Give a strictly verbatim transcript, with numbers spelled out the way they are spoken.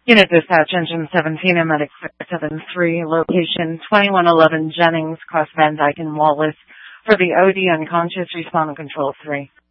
Unit Dispatch Engine seventeen, a medic six seven three, location twenty-one eleven Jennings, Cross Van Dyke and Wallace. For the O D unconscious, respond to Control three.